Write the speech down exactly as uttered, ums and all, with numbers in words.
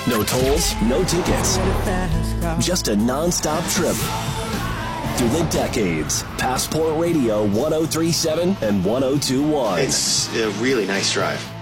No tolls, no tickets. Just a non-stop trip through the decades. Passport Radio one oh three point seven and one oh two point one. It's a really nice drive.